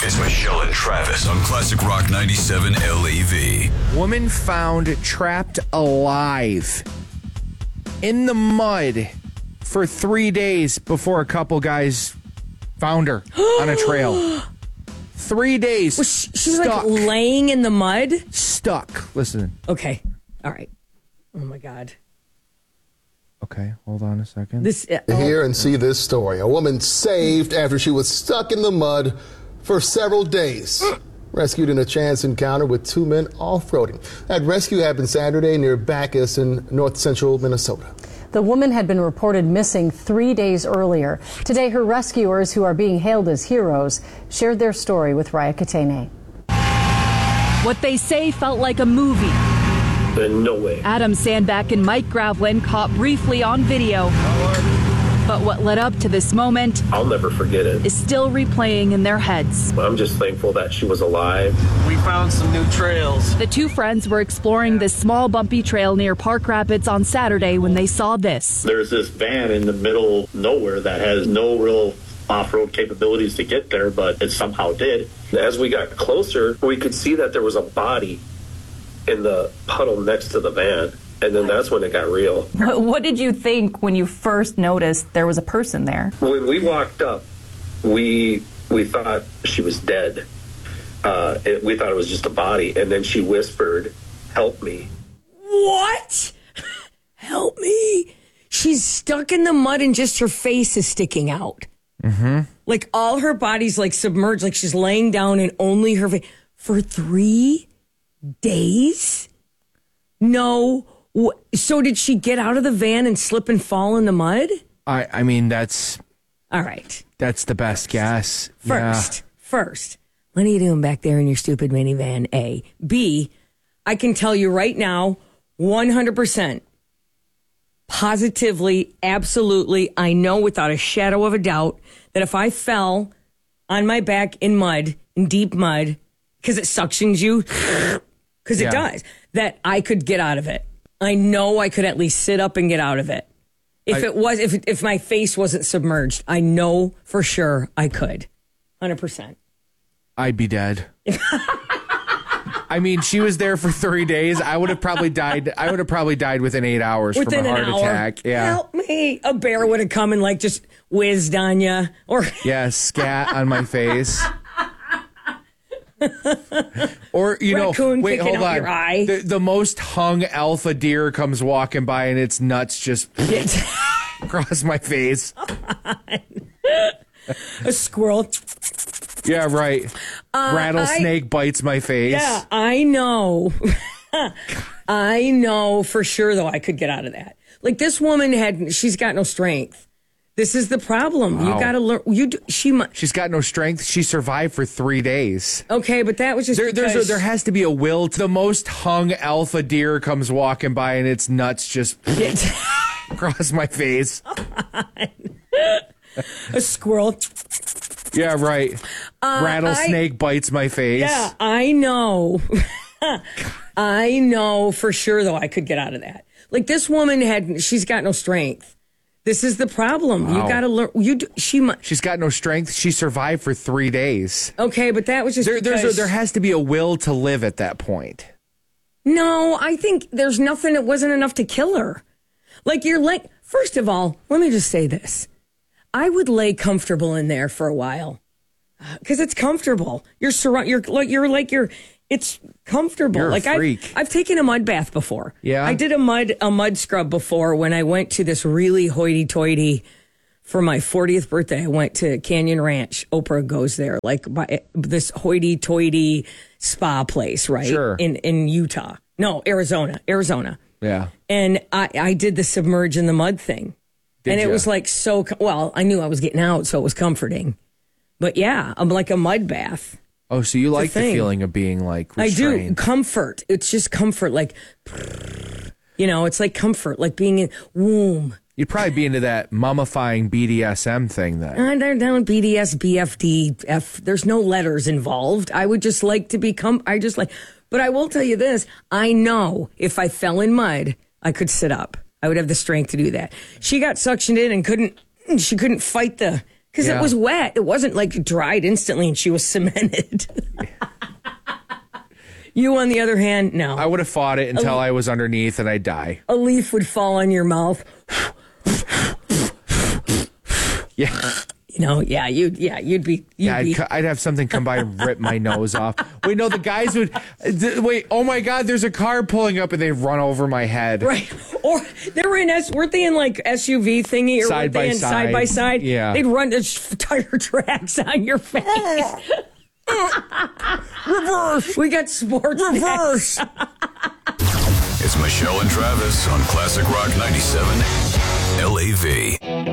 It's Michelle and Travis on Classic Rock 97 LAV. Woman found trapped alive in the mud for 3 days before a couple guys found her on a trail. 3 days. She's like laying in the mud? Stuck. Listen. Okay. All right. Oh, my God. Okay, hold on a second. Hear and see this story. A woman saved after she was stuck in the mud for several days. Rescued in a chance encounter with two men off-roading. That rescue happened Saturday near Bacchus in north central Minnesota. The woman had been reported missing 3 days earlier. Today, her rescuers, who are being hailed as heroes, shared their story with Raya Katene. What they say felt like a movie. No way. Adam Sandback and Mike Gravlin caught briefly on video. But what led up to this moment, I'll never forget it, is still replaying in their heads. I'm just thankful that she was alive. We found some new trails. The two friends were exploring this small bumpy trail near Park Rapids on Saturday when they saw this. There's this van in the middle of nowhere that has no real off-road capabilities to get there, but it somehow did. As we got closer, we could see that there was a body in the puddle next to the van. And then that's when it got real. What did you think when you first noticed there was a person there? When we walked up, we thought she was dead. We thought it was just a body. And then she whispered, "Help me." What? Help me? She's stuck in the mud and just her face is sticking out. Mm-hmm. Like all her body's like submerged, like she's laying down and only her face. For 3 days? No. So did she get out of the van and slip and fall in the mud? I mean, that's... All right. That's the best guess. First, what are you doing back there in your stupid minivan, A? B, I can tell you right now, 100%, positively, absolutely, I know without a shadow of a doubt that if I fell on my back in mud, in deep mud, because it suctions you, because it does, that I could get out of it. I know I could at least sit up and get out of it. If my face wasn't submerged, I know for sure I could. 100%. I'd be dead. I mean, she was there for 3 days. I would have probably died. I would have probably died within 8 hours from a heart attack. Yeah. Help me. A bear would have come and like just whizzed on you. Or scat on my face. Or, Raccoon wait, hold on. Your eye. The most hung alpha deer comes walking by and its nuts just across my face. A squirrel. Yeah, right. Rattlesnake bites my face. Yeah, I know. I know for sure, though, I could get out of that. Like, this woman she's got no strength. This is the problem. Wow. You got to learn. She's got no strength. She survived for 3 days. Okay, but that was just there has to be a will. The most hung alpha deer comes walking by and its nuts just across my face. A squirrel. Yeah, right. Rattlesnake bites my face. Yeah, I know. I know for sure, though, I could get out of that. Like, this woman she's got no strength. This is the problem. Wow. You got to learn. She's got no strength. She survived for 3 days. Okay, but that was just there has to be a will to live at that point. No, I think there's nothing. It wasn't enough to kill her. First of all, let me just say this. I would lay comfortable in there for a while because it's comfortable. It's comfortable. You're a freak. I've taken a mud bath before. Yeah. I did a mud scrub before when I went to this really hoity-toity for my 40th birthday. I went to Canyon Ranch. Oprah goes there, this hoity-toity spa place, right? Sure. In Utah. No, Arizona. Yeah. And I did the submerge in the mud thing. It was like I knew I was getting out, so it was comforting. But yeah, I'm like a mud bath. Oh, so you like the feeling of being like restrained. I do. Comfort. It's just comfort. Like, it's like comfort, like being in womb. You'd probably be into that mummifying BDSM thing then. They're down BDS, BFD, F. There's no letters involved. I would just like to be but I will tell you this. I know if I fell in mud, I could sit up. I would have the strength to do that. She got suctioned in and couldn't fight Because it was wet. It wasn't like dried instantly and she was cemented. You, on the other hand, no. I would have fought it until I was underneath and I'd die. A leaf would fall on your mouth. Yeah. You'd be. I'd have something come by and rip my nose off. Wait, no, the guys would. Wait, oh my God, there's a car pulling up and they run over my head. Right. Or weren't they in like SUV thingy or side by side? Yeah. They'd run tire tracks on your face. Reverse. We got sports. Reverse. It's Michelle and Travis on Classic Rock 97 LAV.